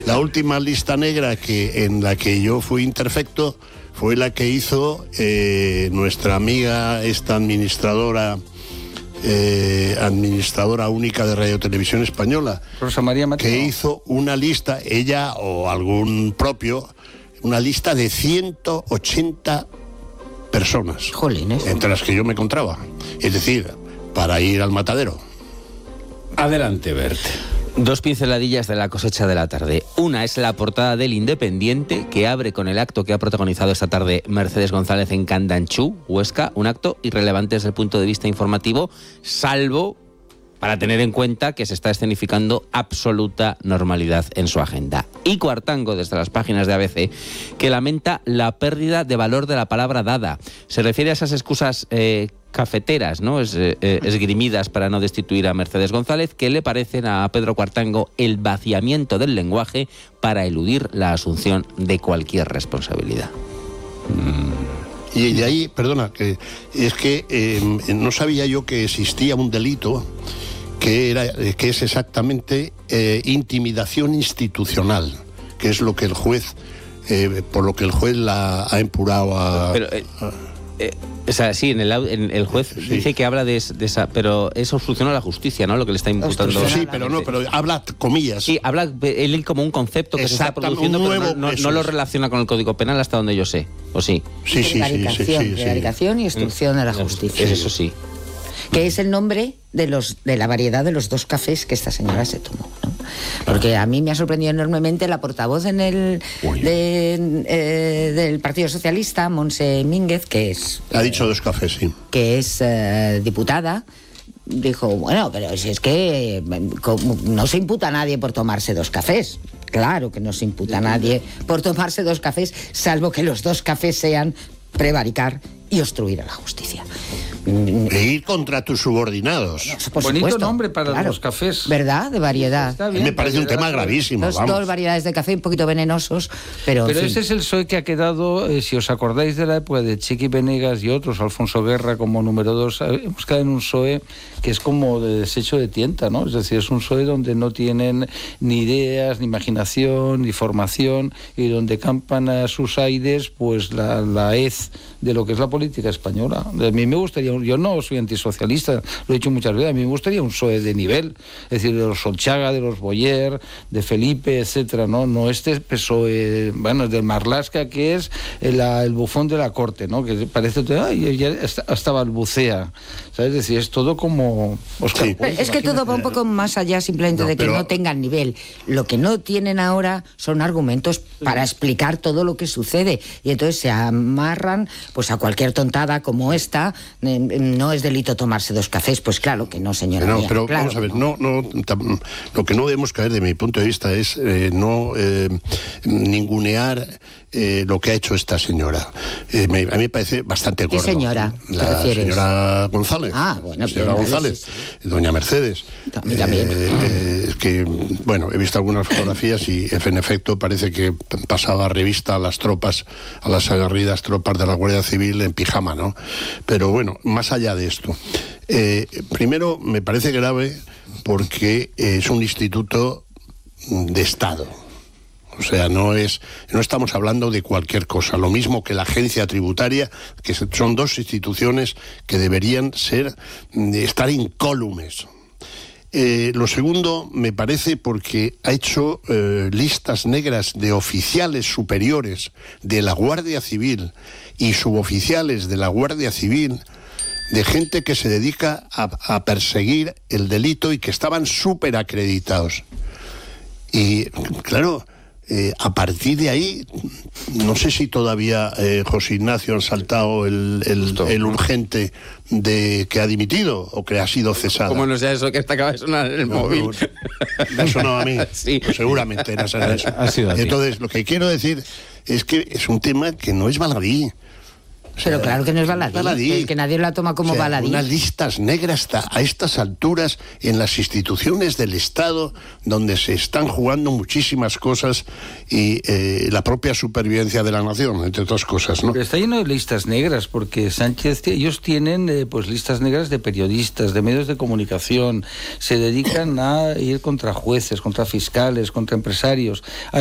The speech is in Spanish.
La última lista negra en la que yo fui interfecto fue la que hizo nuestra amiga, esta administradora única de Radio Televisión Española, Rosa María Mateo, que hizo una lista, ella o algún propio, una lista de 180 personas. Jolines. Entre las que yo me encontraba. Es decir, para ir al matadero. Adelante, Bert. Dos pinceladillas de la cosecha de la tarde. Una es la portada del Independiente, que abre con el acto que ha protagonizado esta tarde Mercedes González en Candanchú, Huesca. Un acto irrelevante desde el punto de vista informativo, salvo para tener en cuenta que se está escenificando absoluta normalidad en su agenda. Y Cuartango, desde las páginas de ABC, que lamenta la pérdida de valor de la palabra dada. Se refiere a esas excusas cafeteras, ¿no? Esgrimidas para no destituir a Mercedes González, que le parecen a Pedro Cuartango el vaciamiento del lenguaje para eludir la asunción de cualquier responsabilidad. Y de ahí, perdona, que es que no sabía yo que existía un delito que es exactamente intimidación institucional, que es lo que el juez, por lo que el juez la ha empurado a... O sea, sí, el juez dice que habla de esa, pero es obstrucción a la justicia, ¿no? Lo que le está imputando. Sí, pero habla comillas. Sí, habla él como un concepto que se está produciendo, pero no lo relaciona con el Código Penal hasta donde yo sé, ¿o sí? Sí. Prevaricación y obstrucción a la justicia. Eso sí. Que es el nombre de la variedad de los dos cafés que esta señora se tomó, ¿no? Porque a mí me ha sorprendido enormemente la portavoz del Partido Socialista, Montse Mínguez, que es... Ha dicho dos cafés, sí. Que es diputada. Dijo, bueno, pero si es que no se imputa a nadie por tomarse dos cafés. Claro que no se imputa a nadie por tomarse dos cafés, salvo que los dos cafés sean prevaricar y obstruir a la justicia. E ir contra tus subordinados. Por bonito supuesto, nombre para claro. los cafés. ¿Verdad? De variedad. Me parece un tema gravísimo. Dos variedades de café un poquito venenosos, pero en fin. Ese es el PSOE que ha quedado, si os acordáis de la época de Chiqui Venegas y otros, Alfonso Guerra como número 2, hemos quedado en un PSOE que es como de desecho de tienta, ¿no? Es decir, es un PSOE donde no tienen ni ideas, ni imaginación, ni formación, y donde campan a sus aires pues la hez de lo que es la política española. A mí me gustaría, yo no soy antisocialista, lo he dicho muchas veces, a mí me gustaría un PSOE de nivel, es decir, de los Solchaga, de los Boyer, de Felipe, etcétera, no este PSOE, bueno, del Marlaska, que es el bufón de la corte, ¿no? Que parece, ya hasta balbucea, ¿sabes? Es decir, es todo como Oscar Sí. Es que todo va un poco más allá simplemente de que no tengan nivel. Lo que no tienen ahora son argumentos para explicar todo lo que sucede, y entonces se amarran pues a cualquier tontada como esta. No es delito tomarse dos cafés, pues claro que no, señora mía. Pero claro, vamos a ver, lo que no debemos caer, de mi punto de vista, es ningunear lo que ha hecho esta señora. A mí me parece bastante gordo. ¿Qué señora te La refieres? señora González. Bueno, señora González, sí. doña Mercedes. También. Que, bueno, he visto algunas fotografías y en efecto parece que pasaba revista a las tropas, a las aguerridas tropas de la Guardia Civil en pijama, ¿no? Pero bueno, más allá de esto, primero me parece grave porque es un instituto de Estado. O sea, no estamos hablando de cualquier cosa. Lo mismo que la agencia tributaria, que son dos instituciones que deberían estar incólumes. Lo segundo, me parece porque ha hecho listas negras de oficiales superiores de la Guardia Civil y suboficiales de la Guardia Civil, de gente que se dedica a perseguir el delito y que estaban súper acreditados. Y claro, a partir de ahí, no sé si todavía José Ignacio han saltado el urgente de que ha dimitido o que ha sido cesado. ¿Cómo no sea eso que acaba de sonar en el móvil? Me ha sonado a mí. Sí. Pues seguramente era eso. Ha sido así. Entonces, lo que quiero decir es que es un tema que no es baladí. Pero claro que no es baladí. Es que nadie la toma como baladí. Unas listas negras a estas alturas en las instituciones del Estado, donde se están jugando muchísimas cosas y la propia supervivencia de la nación, entre otras cosas, ¿no? Pero está lleno de listas negras, porque Sánchez, ellos tienen pues listas negras de periodistas, de medios de comunicación, se dedican a ir contra jueces, contra fiscales, contra empresarios.